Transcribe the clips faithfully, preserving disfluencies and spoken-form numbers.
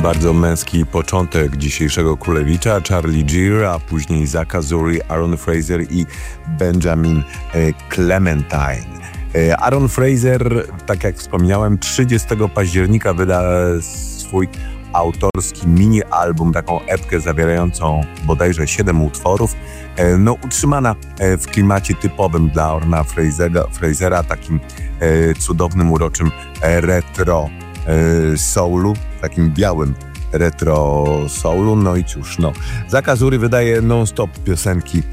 Bardzo męski początek dzisiejszego Królewicza, Charlie Gear, a później Zak Azuri, Aaron Fraser i Benjamin Clementine. Aaron Fraser, tak jak wspomniałem, trzydziestego października wyda swój autorski mini-album, taką epkę zawierającą bodajże siedem utworów, no utrzymana w klimacie typowym dla Aarona Frasera, Frasera takim cudownym, uroczym retro soulu, takim białym retro soulu. No i cóż, no, Zak Azuri wydaje non-stop piosenki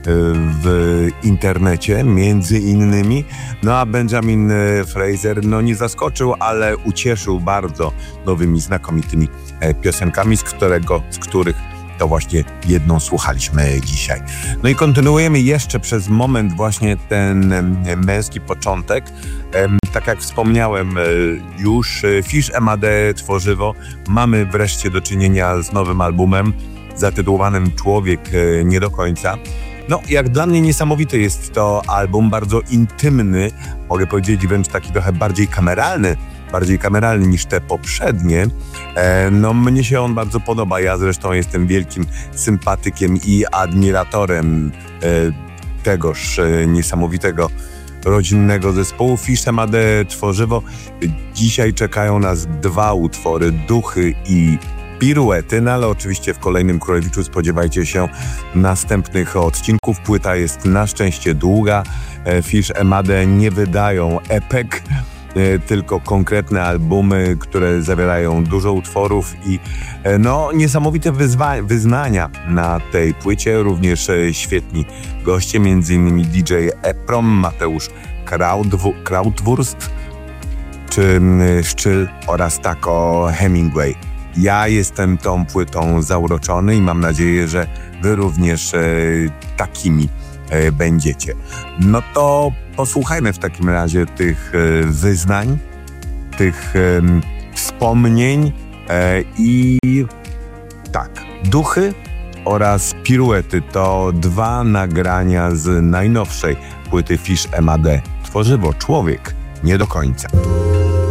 w internecie, między innymi, no a Benjamin Fraser no nie zaskoczył, ale ucieszył bardzo nowymi, znakomitymi piosenkami, z, którego, z których to właśnie jedną słuchaliśmy dzisiaj. No i kontynuujemy jeszcze przez moment właśnie ten męski początek. Tak jak wspomniałem już, Fish M A D Tworzywo, mamy wreszcie do czynienia z nowym albumem zatytułowanym Człowiek nie do końca. No, jak dla mnie niesamowity jest to album, bardzo intymny, mogę powiedzieć wręcz taki trochę bardziej kameralny, bardziej kameralny niż te poprzednie. E, no, mnie się on bardzo podoba, ja zresztą jestem wielkim sympatykiem i admiratorem e, tegoż e, niesamowitego rodzinnego zespołu Fish M A D Tworzywo. Dzisiaj czekają nas dwa utwory, Duchy i Piruety, no ale oczywiście w kolejnym Królewiczu spodziewajcie się następnych odcinków. Płyta jest na szczęście długa. Fish M A D nie wydają epek, tylko konkretne albumy, które zawierają dużo utworów i no niesamowite wyzwa- wyznania na tej płycie. Również świetni goście, między innymi D J Eprom, Mateusz Krautw- Krautwurst czy Szczyl oraz Taco Hemingway. Ja jestem tą płytą zauroczony i mam nadzieję, że wy również e, takimi e, będziecie. No to posłuchajmy w takim razie tych e, wyznań, tych e, wspomnień e, i tak, Duchy oraz Piruety to dwa nagrania z najnowszej płyty Fish M A D Tworzywo, Człowiek nie do końca.